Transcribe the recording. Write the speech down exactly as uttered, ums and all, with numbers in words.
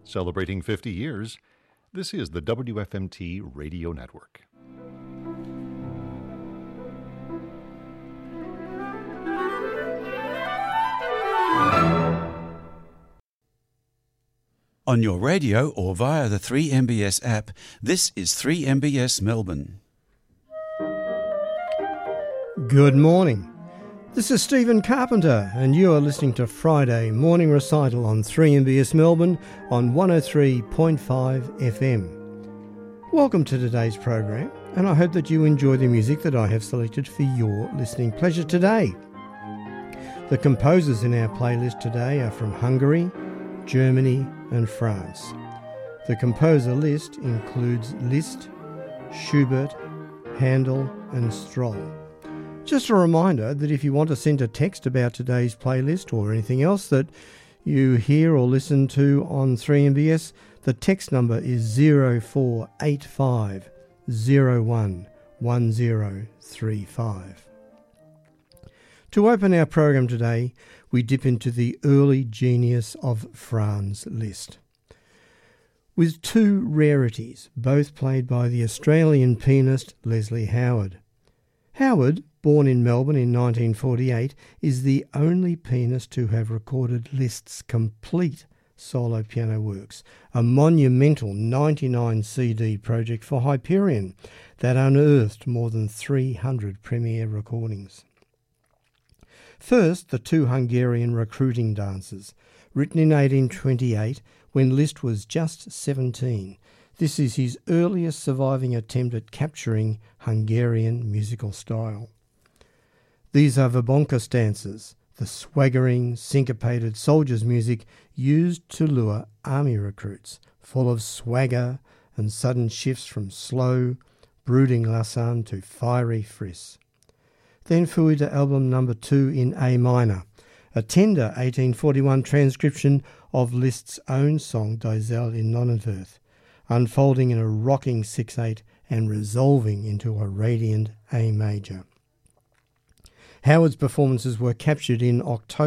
Celebrating fifty years, this is the W F M T Radio Network. On your radio or via the three M B S app, this is three M B S Melbourne. Good morning. This is Stephen Carpenter, and you are listening to Friday Morning Recital on three M B S Melbourne on one oh three point five F M. Welcome to today's program, and I hope that you enjoy the music that I have selected for your listening pleasure today. The composers in our playlist today are from Hungary, Germany and France. The composer list includes Liszt, Schubert, Handel and Stroll. Just a reminder that if you want to send a text about today's playlist or anything else that you hear or listen to on three M B S, the text number is zero four eight five zero one one zero three five. To open our program today, we dip into the early genius of Franz Liszt. With two rarities, both played by the Australian pianist Leslie Howard. Howard, born in Melbourne in nineteen forty-eight, is the only pianist to have recorded Liszt's complete solo piano works, a monumental ninety-nine C D project for Hyperion that unearthed more than three hundred premiere recordings. First, the two Hungarian recruiting dances, written in eighteen twenty-eight when Liszt was just seventeen. This is his earliest surviving attempt at capturing Hungarian musical style. These are Verbonkus dances, the swaggering, syncopated soldiers' music used to lure army recruits, full of swagger and sudden shifts from slow, brooding Lasan to fiery Friss. Then Fuida album number two in A minor, a tender eighteen forty-one transcription of Liszt's own song Die Zell in Nonnenwerth, unfolding in a rocking six eight and resolving into a radiant A major. Howard's performances were captured in October